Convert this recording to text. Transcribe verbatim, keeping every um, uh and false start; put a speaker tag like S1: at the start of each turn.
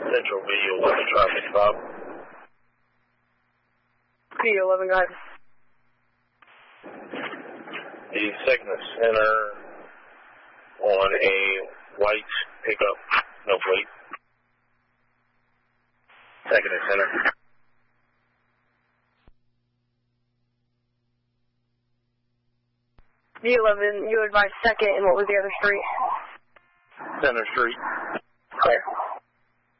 S1: Central V eleven traffic stop.
S2: V eleven, guys.
S1: The Cygnus Center on a white pickup, no plate. Cygnus Center.
S2: V eleven, you advised second, and what was the other street?
S1: Center Street.
S2: Clear.